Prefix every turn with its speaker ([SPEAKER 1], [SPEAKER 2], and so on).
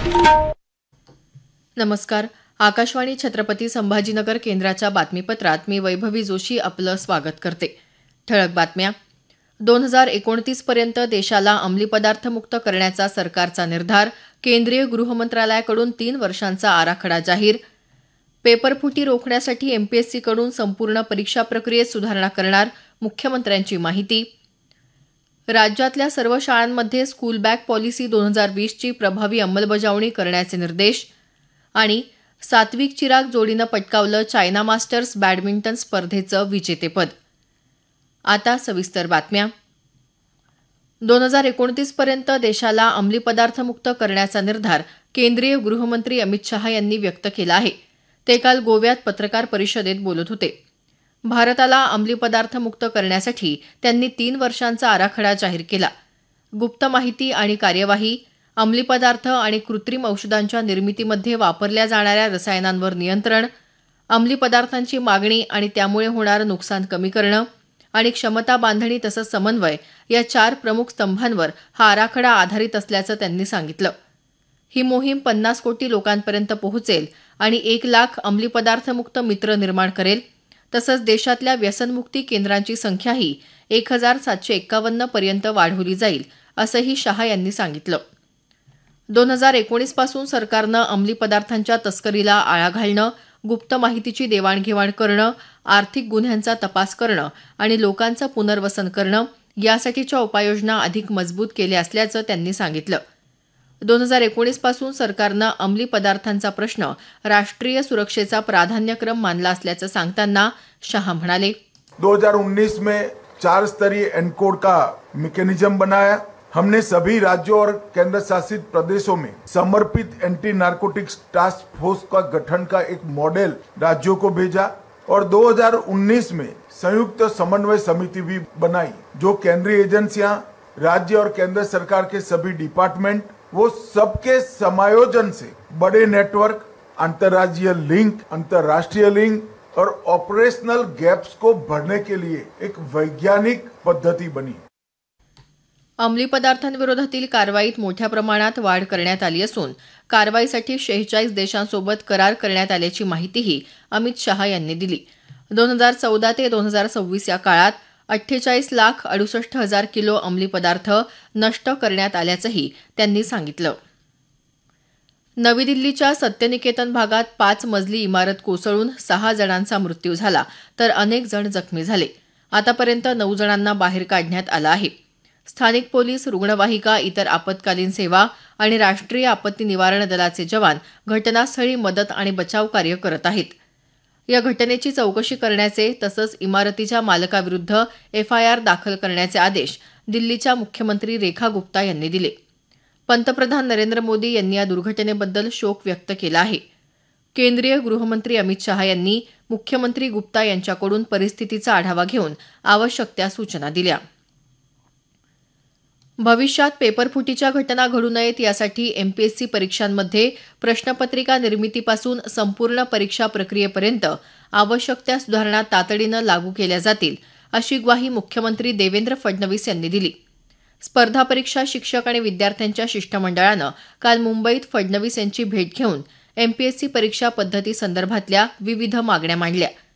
[SPEAKER 1] नमस्कार. आकाशवाणी छत्रपती संभाजीनगर केंद्राच्या बातमीपत्रात मी वैभवी जोशी आपलं स्वागत करते. ठळक बातम्या. 2029 पर्यंत देशाला अंमली पदार्थ मुक्त करण्याचा सरकारचा निर्धार. केंद्रीय गृहमंत्रालयाकडून 3 वर्षांचा आराखडा जाहीर. पेपरफुटी रोखण्यासाठी एमपीएससीकडून संपूर्ण परीक्षा प्रक्रियेत सुधारणा करणार. मुख्यमंत्र्यांची माहिती. राज्यातल्या सर्व शाळांमध्ये स्कूल बॅग पॉलिसी 2020ची प्रभावी अंमलबजावणी करण्याचे निर्देश. आणि सात्विक चिराग जोडीनं पटकावलं चायना मास्टर्स बॅडमिंटन स्पर्धेचं विजेतेपद. आता सविस्तर बातम्या. 2029 पर्यंत देशाला अंमली पदार्थ मुक्त करण्याचा निर्धार केंद्रीय गृहमंत्री अमित शहा यांनी व्यक्त केला आहे. ते काल गोव्यात पत्रकार परिषदेत बोलत होते. भारताला अंमली पदार्थ मुक्त करण्यासाठी त्यांनी 3 वर्षांचा आराखडा जाहीर केला. गुप्त माहिती आणि कार्यवाही, अंमली पदार्थ आणि कृत्रिम औषधांच्या निर्मितीमध्ये वापरल्या जाणाऱ्या रसायनांवर नियंत्रण, अंमली पदार्थांची मागणी आणि त्यामुळे होणारं नुकसान कमी करणं आणि क्षमता बांधणी तसंच समन्वय या 4 प्रमुख स्तंभांवर हा आराखडा आधारित असल्याचं त्यांनी सांगितलं. ही मोहीम 50 कोटी लोकांपर्यंत पोहोचेल आणि 1 लाख अंमली पदार्थमुक्त मित्र निर्माण करेल. तसंच देशातल्या व्यसनमुक्ती केंद्रांची संख्याही 1751 पर्यंत वाढवली जाईल, असंही शहा यांनी सांगितलं. 2019 पासून सरकारनं अंमली पदार्थांच्या तस्करीला आळा घालणं, गुप्त माहितीची देवाणघेवाण करणं, आर्थिक गुन्ह्यांचा तपास करणं आणि लोकांचं पुनर्वसन करणं यासाठीच्या उपाययोजना अधिक मजबूत केल्या असल्याचं त्यांनी सांगितलं. 2019 पासून सरकारनं अंमली पदार्थांचा प्रश्न राष्ट्रीय सुरक्षेचा प्राधान्यक्रम मानला असल्याचं सांगताना शहा म्हणाले.
[SPEAKER 2] 2019 में 4 स्तरीय एनकोड का मैकेनिज्म बनाया. हमने सभी राज्यों और केंद्र शासित प्रदेशों में समर्पित एंटी नार्कोटिक्स टास्क फोर्स का गठन का एक मॉडल राज्यों को भेजा और 2019 में संयुक्त समन्वय समिति भी बनाई, जो केंद्रीय एजेंसियां, राज्य और केंद्र सरकार के सभी डिपार्टमेंट, वो सबके समायोजन से बड़े नेटवर्क, अंतर्राज्यीय लिंक, अंतर्राष्ट्रीय लिंक और ऑपरेशनल गैप्स को भरने के लिए एक वैज्ञानिक पद्धति बनी.
[SPEAKER 1] अंमली पदार्थांविरोधातील कारवाईत मोठ्या प्रमाणात वाढ करण्यात आली असून कारवाईसाठी 46 देशांसोबत करार करण्यात आल्याची माहितीही अमित शहा यांनी दिली. 2014 ते 2026 या काळात 48,68,000 किलो अंमली पदार्थ नष्ट करण्यात आल्याचंही त्यांनी सांगितलं. नवी दिल्लीच्या सत्यनिकेतन भागात 5 मजली इमारत कोसळून 6 जणांचा मृत्यू झाला तर अनेक जण जखमी झाले. आतापर्यंत 9 जणांना बाहेर काढण्यात आलं आहे. स्थानिक पोलीस, रुग्णवाहिका, इतर आपत्कालीन सेवा आणि राष्ट्रीय आपत्ती निवारण दलाचे जवान घटनास्थळी मदत आणि बचाव कार्य करत आहेत. या घटनेची चौकशी करण्याचे तसंच इमारतीच्या मालकाविरुद्ध एफआयआर दाखल करण्याचे आदेश दिल्लीच्या मुख्यमंत्री रेखा गुप्ता यांनी दिले. पंतप्रधान नरेंद्र मोदी यांनी या दुर्घटनेबद्दल शोक व्यक्त केला आहे. केंद्रीय गृहमंत्री अमित शहा यांनी मुख्यमंत्री गुप्ता यांच्याकडून परिस्थितीचा आढावा घेऊन आवश्यक त्या सूचना दिल्या. भविष्यात पेपरफुटीच्या घटना घडू नयेत यासाठी एमपीएससी परीक्षांमध्ये प्रश्नपत्रिका निर्मितीपासून संपूर्ण परीक्षा प्रक्रियेपर्यंत आवश्यक त्या सुधारणा तातडीनं लागू केल्या जातील, अशी ग्वाही मुख्यमंत्री देवेंद्र फडणवीस यांनी दिली. स्पर्धा परीक्षा शिक्षक आणि विद्यार्थ्यांच्या शिष्टमंडळानं काल मुंबईत फडणवीस यांची भेट घेऊन एमपीएससी परीक्षा पद्धती संदर्भातल्या विविध मागण्या मांडल्या.